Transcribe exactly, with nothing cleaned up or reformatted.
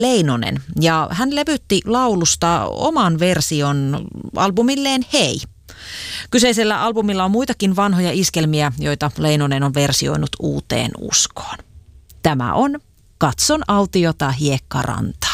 Leinonen ja hän levytti laulusta oman version albumilleen Hei. Kyseisellä albumilla on muitakin vanhoja iskelmiä, joita Leinonen on versioinut uuteen uskoon. Tämä on Katson autiota hiekkarantaa.